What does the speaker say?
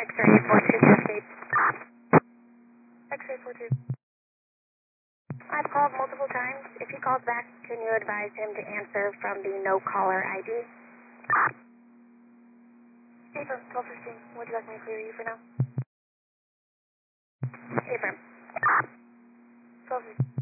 X-ray 42 X-ray 42. I've called multiple times. If he calls back, can you advise him to answer from the no caller ID? Abram, 1215. Would you like me to clear you for now? Abram. 1215.